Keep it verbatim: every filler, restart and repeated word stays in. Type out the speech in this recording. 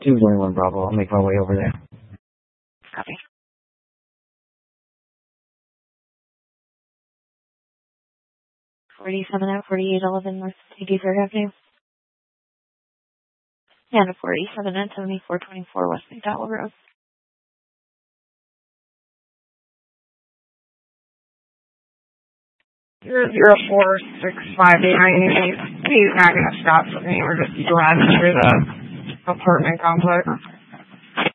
two twenty-one Bravo. I'll make my way over there. Copy. forty-seven at forty-eight eleven North eighty-third Avenue. And a forty-seven at seventy-four twenty-four West McDowell Road. Zero zero four six five eight nine eight. He's not gonna stop for me. We're just driving through the apartment complex.